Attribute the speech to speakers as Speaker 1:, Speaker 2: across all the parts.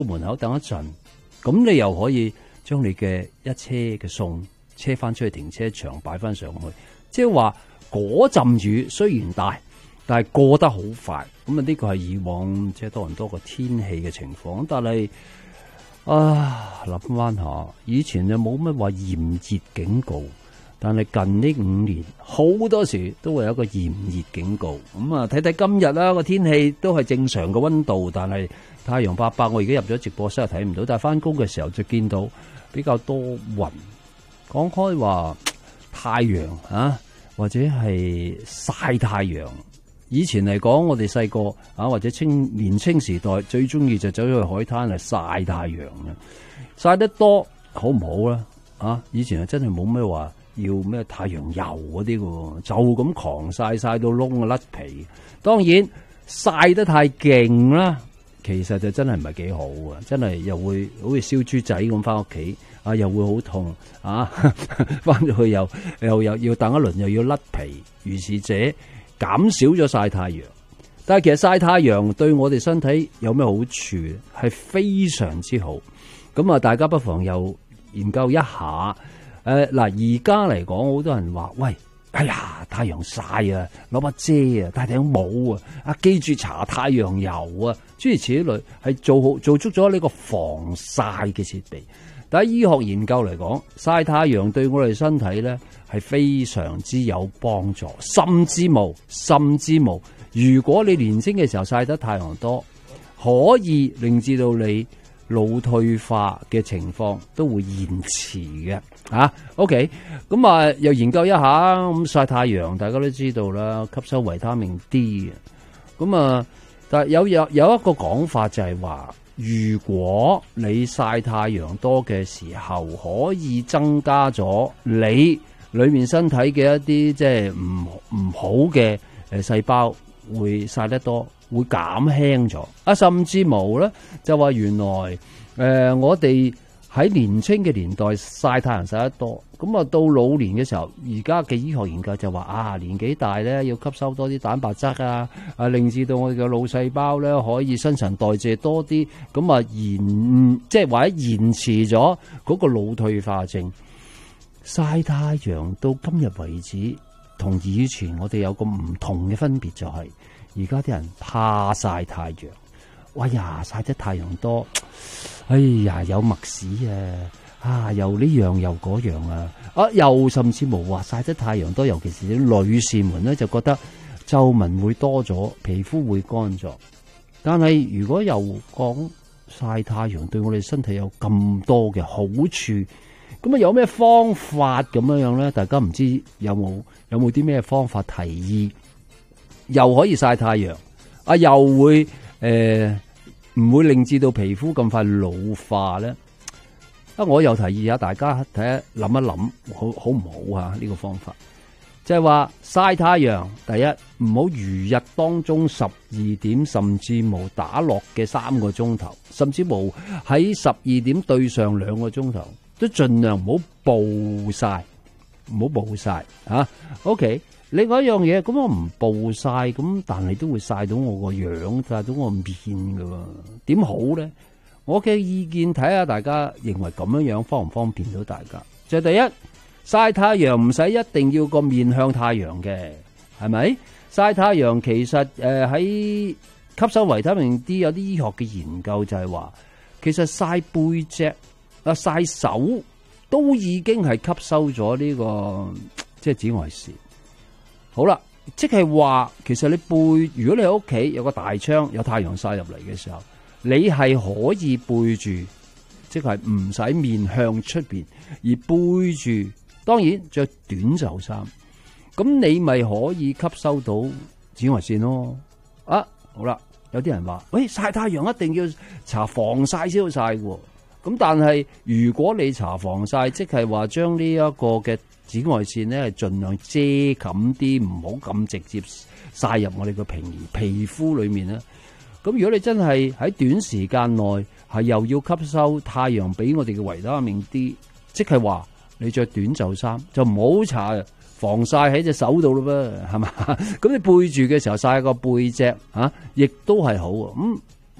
Speaker 1: 門口等一陣，咁你又可以將你嘅一車嘅餸車翻出去停車場擺翻上去，即係話嗰陣雨雖然大，但係過得好快。咁啊呢個係以往即係多倫多個天氣嘅情況，但係諗翻下，以前就冇乜話炎熱警告。但係近呢5年好多時都會有一個炎熱警告，咁啊睇睇今日啦，個天氣都係正常嘅溫度，但係太陽伯伯，我而家入咗直播室又睇唔到，但係翻工嘅時候就見到比較多雲。講開話太陽啊，或者係曬太陽，以前嚟講我哋細個啊或者年青時代最中意就走咗去海灘嚟曬太陽嘅，曬得多好唔好咧？啊，以前係真係冇咩話。要咩太陽油嗰啲嘅，就咁狂曬到窿啊甩皮。當然曬得太勁啦，其實就真係唔係幾好啊！真係又會好似燒豬仔咁翻屋企啊，又會好痛啊！翻咗去又要等一輪，又要甩皮。如是者減少咗曬太陽，但係其實曬太陽對我哋身體有咩好處？係非常之好。咁啊，大家不妨又研究一下。而家嚟講，好多人話：喂，哎呀，太陽曬啊，攞把遮啊，戴頂帽啊，記住搽太陽油啊，諸如此類，係做足咗呢個防曬嘅設備。但係醫學研究嚟講，曬太陽對我哋身體咧係非常之有幫助，甚至冇。如果你年輕嘅時候曬得太陽多，可以令至到你腦退化嘅情況都會延遲嘅。OK， 咁啊又研究一下，咁曬太陽大家都知道啦，吸收維他命 D 嘅。咁啊，但係有一個講法就係話，如果你曬太陽多嘅時候，可以增加咗你裏面身體嘅一啲即係唔好嘅細胞會曬得多，會減輕咗。甚至冇咧，就話原來我哋喺年青嘅年代曬太陽曬得多，咁啊到老年嘅時候，而家嘅醫學研究就話年紀大咧要吸收多啲蛋白質啊，令至到我哋嘅腦細胞咧可以新陳代謝多啲，咁啊即係或者延遲咗嗰個腦退化症。曬太陽到今日為止，同以前我哋有個唔同嘅分別就係，而家啲人怕曬太陽。哎呀，曬得太陽多，哎呀有墨屎又呢樣又嗰樣又甚至冇話曬得太陽多，尤其是啲女士們咧就覺得皺紋會多咗，皮膚會乾咗。但係如果又講曬太陽對我哋身體有咁多嘅好處，咁啊有咩方法咁樣咧？大家唔知有冇啲咩方法提議，又可以曬太陽又會唔會令至到皮膚咁快老化咧？我又提議下大家睇下諗一諗，好唔好呢個方法，就係話曬太陽，第一唔好如日當中12點，甚至冇打落嘅3個鐘頭，甚至冇喺12點對上2個鐘頭，都盡量唔好暴曬，OK。另外一樣嘢，咁我唔暴曬，咁但係都會曬到我個樣，曬到我面噶喎，點好咧？我嘅意見睇下大家認為咁樣方唔方便到大家？就係第一，曬太陽唔使一定要個面向太陽嘅，係咪？曬太陽其實喺吸收維他命 D 有啲醫學嘅研究就係話，其實曬背脊曬手都已經係吸收咗呢個即係紫外線。好啦，即係話，其實你如果你喺屋企有個大窗，有太陽曬入嚟嘅時候，你係可以背住，即係唔使面向出邊，而背住，當然着短袖衫，咁你咪可以吸收到紫外線咯。好啦，有啲人話，喂，曬太陽一定要搽防曬先好曬嘅，咁但係如果你搽防曬，即係話將呢一個嘅紫外線咧，係盡量遮冚啲，唔好咁直接曬入我哋個皮膚裏面咧。咁如果你真係喺短時間內係又要吸收太陽俾我哋嘅維他命 D，即係話你着短袖衫就唔好搽防曬喺隻手度咯噃，係嘛？咁你背住嘅時候曬個背脊亦都係好。喂，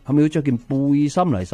Speaker 1: 係咪要着件背心嚟曬？